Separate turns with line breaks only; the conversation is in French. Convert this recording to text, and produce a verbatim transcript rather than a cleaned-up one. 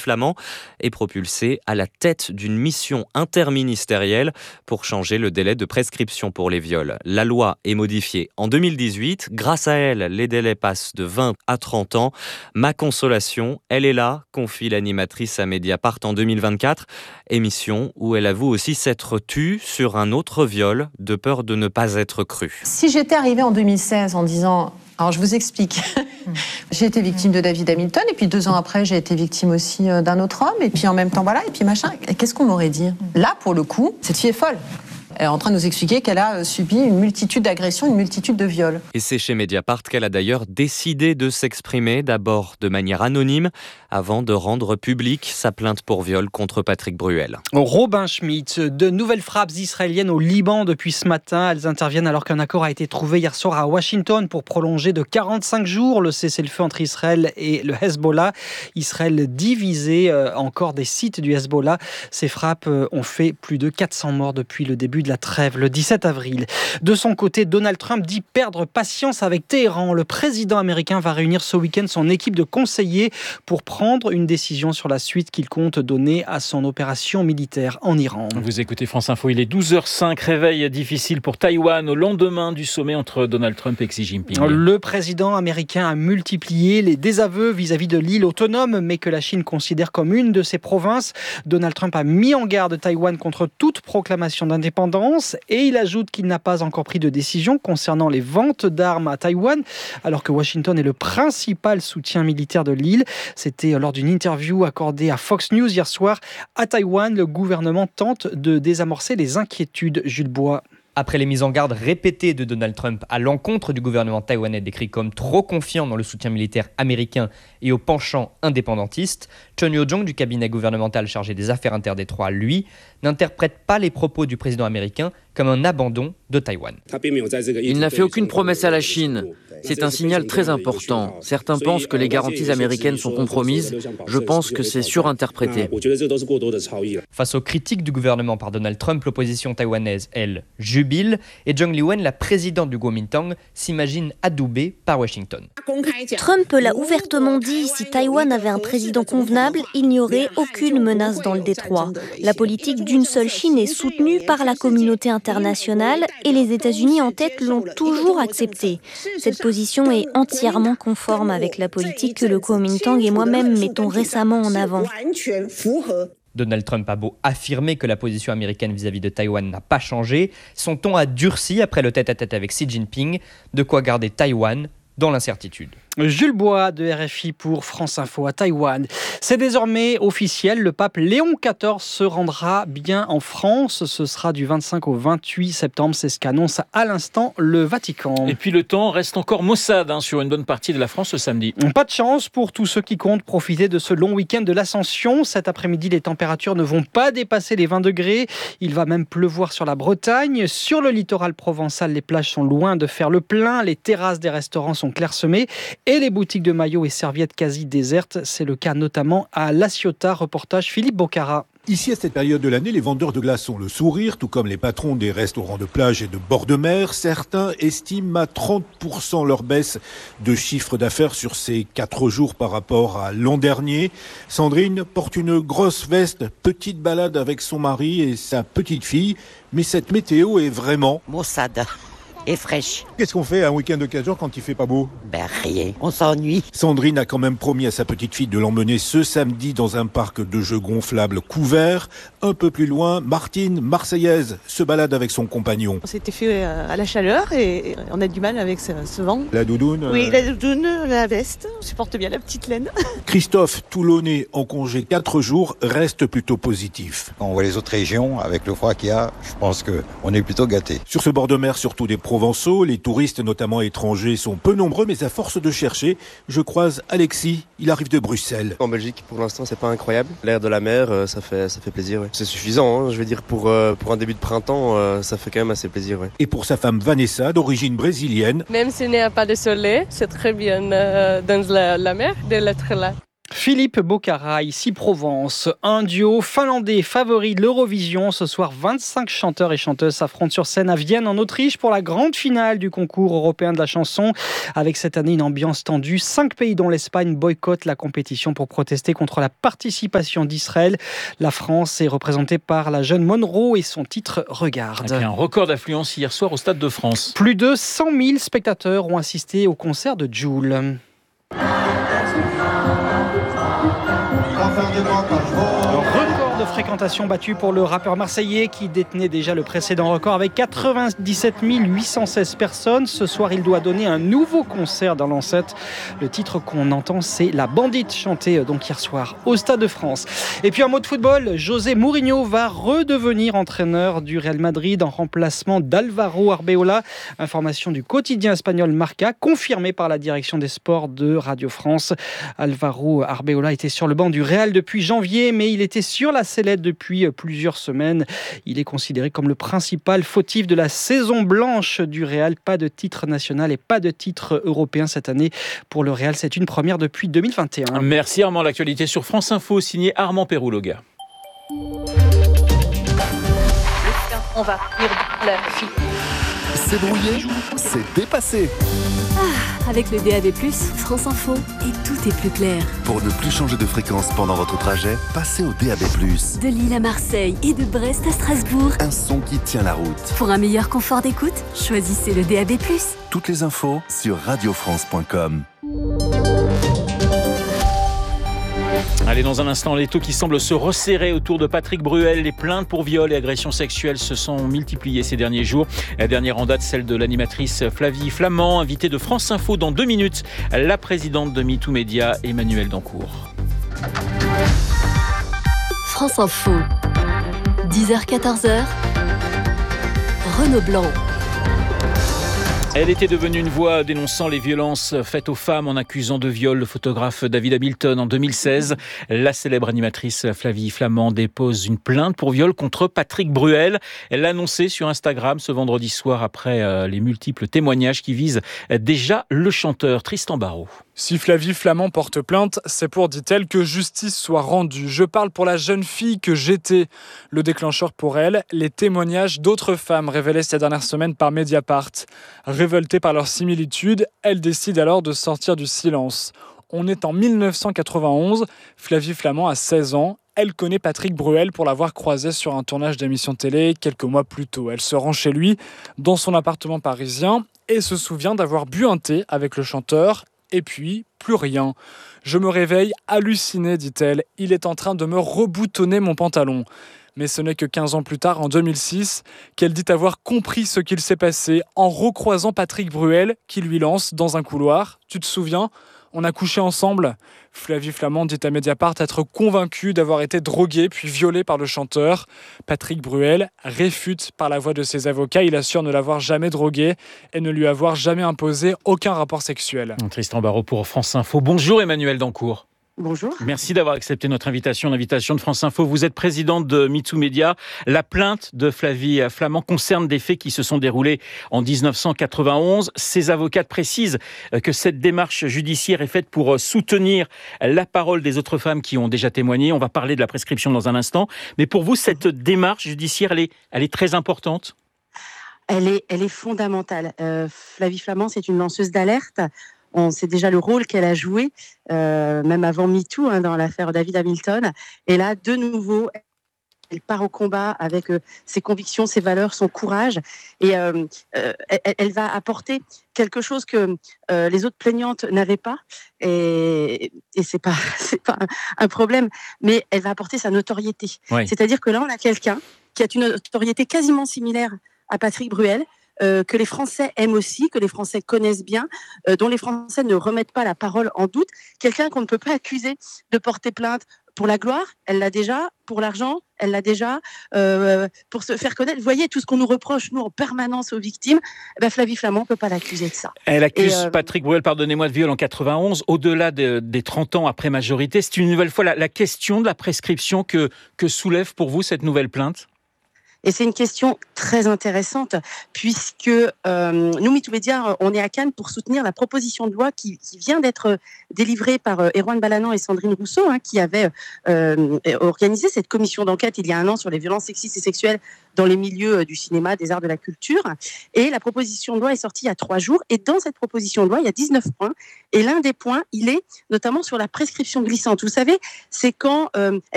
flamand est propulsée à la tête d'une mission interministérielle pour changer le délai de prescription pour les viols. La loi est modifiée en deux mille dix-huit. Grâce à elle, les délais passent de vingt à trente ans. Ma consolation, elle est là, confie l'animatrice à Mediapart en deux mille vingt-quatre. Émission où elle avoue aussi s'être tue sur un autre viol de peur de ne pas être crue.
Si j'étais arrivée en deux mille seize en disant... Alors je vous explique. J'ai été victime de David Hamilton et puis deux ans après j'ai été victime aussi d'un autre homme et puis en même temps voilà et puis machin. Qu'est-ce qu'on m'aurait dit ? Là pour le coup, cette fille est folle. Elle est en train de nous expliquer qu'elle a subi une multitude d'agressions, une multitude de viols.
Et c'est chez Mediapart qu'elle a d'ailleurs décidé de s'exprimer, d'abord de manière anonyme, avant de rendre publique sa plainte pour viol contre Patrick Bruel.
Robin Schmitt, de nouvelles frappes israéliennes au Liban depuis ce matin. Elles interviennent alors qu'un accord a été trouvé hier soir à Washington pour prolonger de quarante-cinq jours le cessez-le-feu entre Israël et le Hezbollah. Israël divisé, euh, encore des sites du Hezbollah. Ces frappes euh, ont fait plus de quatre cents morts depuis le début de la trêve, le dix-sept avril. De son côté, Donald Trump dit perdre patience avec Téhéran. Le président américain va réunir ce week-end son équipe de conseillers pour prendre une décision sur la suite qu'il compte donner à son opération militaire en Iran.
Vous écoutez France Info, il est douze heures cinq, réveil difficile pour Taïwan au lendemain du sommet entre Donald Trump et Xi Jinping.
Le président américain a multiplié les désaveux vis-à-vis de l'île autonome, mais que la Chine considère comme une de ses provinces. Donald Trump a mis en garde Taïwan contre toute proclamation d'indépendance et il ajoute qu'il n'a pas encore pris de décision concernant les ventes d'armes à Taïwan, alors que Washington est le principal soutien militaire de l'île. C'était lors d'une interview accordée à Fox News hier soir. À Taïwan, le gouvernement tente de désamorcer les inquiétudes. Jules Bois.
Après les mises en garde répétées de Donald Trump à l'encontre du gouvernement taïwanais décrit comme trop confiant dans le soutien militaire américain et au penchant indépendantiste, Chun Yo-jong du cabinet gouvernemental chargé des affaires interdétroits, lui, n'interprète pas les propos du président américain comme un abandon de Taïwan.
Il n'a fait aucune promesse à la Chine. C'est un signal très important. Certains pensent que les garanties américaines sont compromises. Je pense que c'est surinterprété.
Face aux critiques du gouvernement par Donald Trump, l'opposition taïwanaise, elle, jubile. Et Zhang Liwen, la présidente du Kuomintang, s'imagine adoubée par Washington.
Trump l'a ouvertement dit, si Taïwan avait un président convenable, il n'y aurait aucune menace dans le détroit. La politique d'une seule Chine est soutenue par la communauté internationale et les États-Unis en tête l'ont toujours acceptée. Cette position est entièrement conforme avec la politique que le Kuomintang et moi-même mettons récemment en avant.
Donald Trump a beau affirmer que la position américaine vis-à-vis de Taïwan n'a pas changé, son ton a durci après le tête-à-tête avec Xi Jinping, de quoi garder Taïwan dans l'incertitude.
Jules Bois de R F I pour France Info à Taïwan. C'est désormais officiel, le pape Léon quatorze se rendra bien en France. Ce sera du vingt-cinq au vingt-huit septembre, c'est ce qu'annonce à l'instant le Vatican.
Et puis le temps reste encore maussade hein, sur une bonne partie de la France ce samedi.
Pas de chance pour tous ceux qui comptent profiter de ce long week-end de l'Ascension. Cet après-midi, les températures ne vont pas dépasser les vingt degrés. Il va même pleuvoir sur la Bretagne. Sur le littoral provençal, les plages sont loin de faire le plein. Les terrasses des restaurants sont clairsemées. Et les boutiques de maillots et serviettes quasi désertes, c'est le cas notamment à La Ciotat. Reportage Philippe Bocara.
Ici, à cette période de l'année, les vendeurs de glace ont le sourire, tout comme les patrons des restaurants de plage et de bord de mer. Certains estiment à trente pour cent leur baisse de chiffre d'affaires sur ces quatre jours par rapport à l'an dernier. Sandrine porte une grosse veste, petite balade avec son mari et sa petite fille. Mais cette météo est vraiment
maussade et fraîche.
Qu'est-ce qu'on fait un week-end de quatre jours quand il fait pas beau ?
Ben rien, on s'ennuie.
Sandrine a quand même promis à sa petite fille de l'emmener ce samedi dans un parc de jeux gonflables couvert. Un peu plus loin, Martine, marseillaise, se balade avec son compagnon.
On s'était fait à la chaleur et on a du mal avec ce, ce vent.
La doudoune euh...
Oui, la doudoune, la veste. On supporte bien la petite laine.
Christophe, toulonnais en congé quatre jours, reste plutôt positif.
Quand on voit les autres régions, avec le froid qu'il y a, je pense qu'on est plutôt gâtés.
Sur ce bord de mer, surtout des Provençaux, les touristes, notamment étrangers, sont peu nombreux, mais à force de chercher, je croise Alexis, il arrive de Bruxelles.
En Belgique, pour l'instant, c'est pas incroyable. L'air de la mer, ça fait, ça fait plaisir. Ouais. C'est suffisant, hein, je veux dire, pour, euh, pour un début de printemps, ça fait quand même assez plaisir. Ouais.
Et pour sa femme Vanessa, d'origine brésilienne.
Même s'il n'y a pas de soleil, c'est très bien euh, dans la, la mer d'être là.
Philippe Bocara, ici Provence, un duo finlandais favori de l'Eurovision. Ce soir, vingt-cinq chanteurs et chanteuses s'affrontent sur scène à Vienne, en Autriche, pour la grande finale du concours européen de la chanson. Avec cette année une ambiance tendue, cinq pays dont l'Espagne boycottent la compétition pour protester contre la participation d'Israël. La France est représentée par la jeune Monroe et son titre Regarde.
Avec un record d'affluence hier soir au Stade de France.
Plus de cent mille spectateurs ont assisté au concert de Jul. Record de fréquentation battu pour le rappeur marseillais qui détenait déjà le précédent record avec quatre-vingt-dix-sept mille huit cent seize personnes. Ce soir, il doit donner un nouveau concert dans l'enceinte. Le titre qu'on entend, c'est La Bandite, chanté donc hier soir au Stade de France. Et puis un mot de football, José Mourinho va redevenir entraîneur du Real Madrid en remplacement d'Alvaro Arbeloa. Information du quotidien espagnol Marca, confirmée par la direction des sports de Radio France. Alvaro Arbeloa était sur le banc du Real depuis janvier, mais il était sur la sellette depuis plusieurs semaines. Il est considéré comme le principal fautif de la saison blanche du Real. Pas de titre national et pas de titre européen cette année pour le Real. C'est une première depuis deux mille vingt et un.
Merci Armand. L'actualité sur France Info, signé Armand Perrouloga.
On va venir la fille.
C'est brouillé, c'est dépassé.
Ah, avec le D A B plus, France Info, et tout est plus clair.
Pour ne plus changer de fréquence pendant votre trajet, passez au D A B plus.
De Lille à Marseille et de Brest à Strasbourg.
Un son qui tient la route.
Pour un meilleur confort d'écoute, choisissez le D A B plus.
Toutes les infos sur radio france point com.
Allez, dans un instant, les taux qui semblent se resserrer autour de Patrick Bruel. Les plaintes pour viol et agressions sexuelles se sont multipliées ces derniers jours. La dernière en date, celle de l'animatrice Flavie Flament, invitée de France Info dans deux minutes, la présidente de MeToo Média, Emmanuelle Dancourt.
France Info, dix heures quatorze heures, Renaud Blanc.
Elle était devenue une voix dénonçant les violences faites aux femmes en accusant de viol le photographe David Hamilton en deux mille seize. La célèbre animatrice Flavie Flament dépose une plainte pour viol contre Patrick Bruel. Elle l'a annoncé sur Instagram ce vendredi soir après les multiples témoignages qui visent déjà le chanteur Tristan Barraud.
Si Flavie Flament porte plainte, c'est pour, dit-elle, que justice soit rendue. Je parle pour la jeune fille que j'étais. Le déclencheur pour elle, les témoignages d'autres femmes révélés ces dernières semaines par Mediapart. Révoltée par leur similitude, elle décide alors de sortir du silence. On est en mille neuf cent quatre-vingt-onze, Flavie Flament a seize ans. Elle connaît Patrick Bruel pour l'avoir croisé sur un tournage d'émission télé quelques mois plus tôt. Elle se rend chez lui, dans son appartement parisien, et se souvient d'avoir bu un thé avec le chanteur. Et puis, plus rien. Je me réveille hallucinée, dit-elle. Il est en train de me reboutonner mon pantalon. Mais ce n'est que quinze ans plus tard, en deux mille six, qu'elle dit avoir compris ce qu'il s'est passé en recroisant Patrick Bruel qui lui lance dans un couloir. Tu te souviens ? On a couché ensemble. Flavie Flament dit à Mediapart être convaincue d'avoir été droguée puis violée par le chanteur. Patrick Bruel réfute par la voix de ses avocats. Il assure ne l'avoir jamais droguée et ne lui avoir jamais imposé aucun rapport sexuel.
Tristan Barraud pour France Info. Bonjour Emmanuelle Dancourt.
Bonjour.
Merci d'avoir accepté notre invitation, l'invitation de France Info. Vous êtes présidente de MeToo Média. La plainte de Flavie Flament concerne des faits qui se sont déroulés en dix-neuf cent quatre-vingt-onze. Ses avocates précisent que cette démarche judiciaire est faite pour soutenir la parole des autres femmes qui ont déjà témoigné. On va parler de la prescription dans un instant. Mais pour vous, cette démarche judiciaire, elle est, elle est très importante ?
Elle est, elle est fondamentale. Euh, Flavie Flament, c'est une lanceuse d'alerte. On sait déjà le rôle qu'elle a joué, euh, même avant MeToo, hein, dans l'affaire David Hamilton. Et là, de nouveau, elle part au combat avec euh, ses convictions, ses valeurs, son courage. Et euh, euh, elle, elle va apporter quelque chose que euh, les autres plaignantes n'avaient pas. Et, et c'est pas, c'est pas un problème, mais elle va apporter sa notoriété. Oui. C'est-à-dire que là, on a quelqu'un qui a une notoriété quasiment similaire à Patrick Bruel, Euh, que les Français aiment aussi, que les Français connaissent bien, euh, dont les Français ne remettent pas la parole en doute. Quelqu'un qu'on ne peut pas accuser de porter plainte pour la gloire, elle l'a déjà, pour l'argent, elle l'a déjà, euh, pour se faire connaître. Vous voyez, tout ce qu'on nous reproche, nous, en permanence aux victimes, eh ben, Flavie Flament ne peut pas l'accuser de ça.
Elle accuse
Et, euh...
Patrick Bruel, pardonnez-moi, de viol en quatre-vingt-onze, au-delà de, des trente ans après majorité. C'est une nouvelle fois la, la question de la prescription que, que soulève pour vous cette nouvelle plainte ?
Et c'est une question très intéressante puisque euh, nous, MeToo Média, on est à Cannes pour soutenir la proposition de loi qui, qui vient d'être délivrée par euh, Erwan Balanan et Sandrine Rousseau, hein, qui avaient euh, organisé cette commission d'enquête il y a un an sur les violences sexistes et sexuelles dans les milieux du cinéma, des arts, de la culture. Et la proposition de loi est sortie il y a trois jours. Et dans cette proposition de loi, il y a dix-neuf points. Et l'un des points, il est notamment sur la prescription glissante. Vous savez, c'est quand euh,